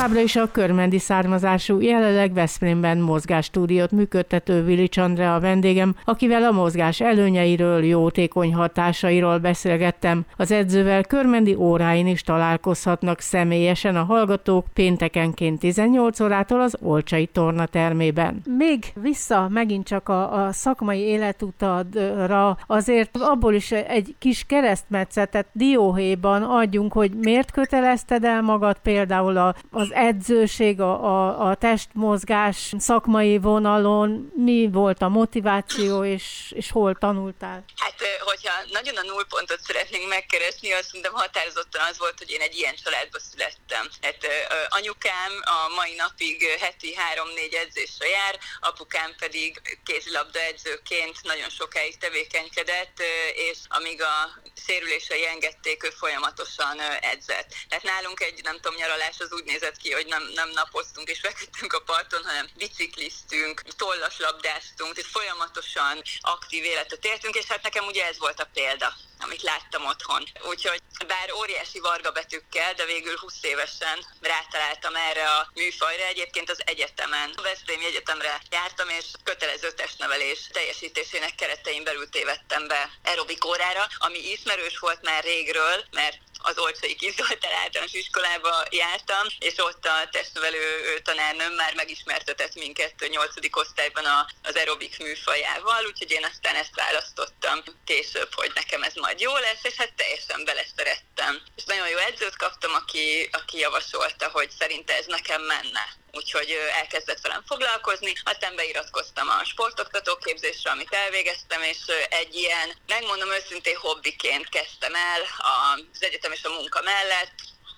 Továbbra is a körmendi származású, jelenleg Veszprémben mozgásstúdiót működtető Vilics Andrea a vendégem, akivel a mozgás előnyeiről, jótékony hatásairól beszélgettem. Az edzővel körmendi óráin is találkozhatnak személyesen a hallgatók péntekenként 18 órától az Olcsai tornatermében. Még vissza megint csak a szakmai életutadra, azért abból is egy kis keresztmetszetet dióhéjban adjunk, hogy miért kötelezted el magad például az edzőség, a testmozgás szakmai vonalon, mi volt a motiváció, és hol tanultál? Hát, hogyha nagyon a nullpontot szeretnénk megkeresni, azt mondom, határozottan az volt, hogy én egy ilyen családba születtem. Hát anyukám a mai napig heti 3-4 edzésre jár, apukám pedig kézilabda edzőként nagyon sokáig tevékenykedett, és amíg a sérülései engedték, ő folyamatosan edzett. Tehát nálunk egy, nem tudom, nyaralás az úgy nézett ki, hogy nem napoztunk és feküdtünk a parton, hanem bicikliztünk, tollaslabdáztunk, és folyamatosan aktív életet éltünk, és hát nekem ugye ez volt a példa, amit láttam otthon. Úgyhogy bár óriási vargabetűkkel, de végül 20 évesen rátaláltam erre a műfajra. Egyébként az egyetemen, a Veszprémi Egyetemre jártam, és kötelező testnevelés teljesítésének keretein belül tévedtem be aerobik órára, ami ismerős volt már régről, mert az Olcsai Kis Zoltán általános iskolába jártam, és ott a testnevelő tanárnőm már megismertetett minket 8. osztályban az aerobik műfajával, úgyhogy én aztán ezt választottam később, hogy nekem ez majd jó lesz, és hát teljesen beleszerettem. És nagyon jó edzőt kaptam, aki javasolta, hogy szerinte ez nekem menne. Úgyhogy elkezdett velem foglalkozni, aztán beiratkoztam a sportoktató képzésre, amit elvégeztem, és egy ilyen, megmondom őszintén, hobbiként kezdtem el az egyetem és a munka mellett,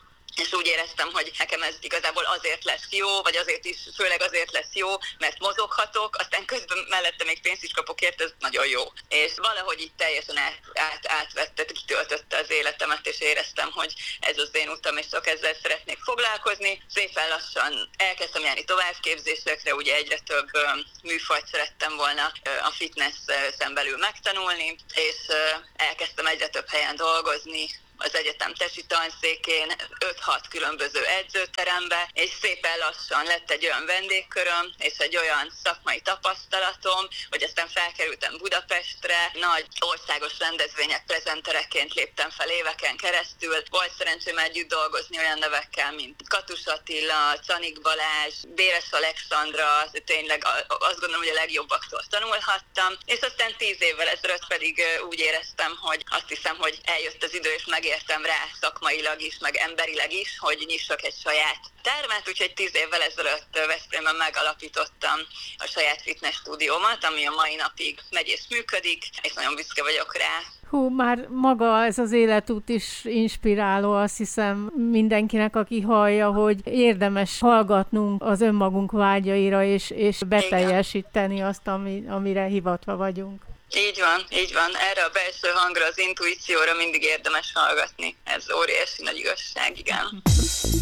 és úgy éreztem, hogy nekem ez igazából azért lesz jó, vagy azért is, főleg azért lesz jó, mert mozoghatok, aztán közben mellette még pénzt is kapok érte, ez nagyon jó. És valahogy itt teljesen átvette, kitöltötte az életemet, és éreztem, hogy ez az én utam, és csak ezzel szeretnék foglalkozni. Szépen lassan elkezdtem járni továbbképzésekre, ugye egyre több műfajt szerettem volna a fitnessen belül megtanulni, és elkezdtem egyre több helyen dolgozni, az egyetem tesi tanszékén, 5-6 különböző edzőterembe, és szépen lassan lett egy olyan vendégköröm, és egy olyan szakmai tapasztalatom, hogy aztán felkerültem Budapestre, nagy országos rendezvények prezentereként léptem fel éveken keresztül. Volt szerencsém együtt dolgozni olyan nevekkel, mint Katus Attila, Czanik Balázs, Béres Alexandra, tényleg azt gondolom, hogy a legjobbaktól tanulhattam, és aztán 10 évvel ezelőtt pedig úgy éreztem, hogy azt hiszem, hogy eljött az idő, és megértem rá szakmailag is, meg emberileg is, hogy nyissak egy saját termet, úgyhogy 10 évvel ezelőtt Veszprémben megalapítottam a saját fitness stúdiómat, ami a mai napig megy és működik, és nagyon büszke vagyok rá. Hú, már maga ez az életút is inspiráló, azt hiszem mindenkinek, aki hallja, hogy érdemes hallgatnunk az önmagunk vágyaira, és beteljesíteni azt, amire hivatva vagyunk. Így van. Erre a belső hangra, az intuícióra mindig érdemes hallgatni. Ez óriási nagy igazság, igen.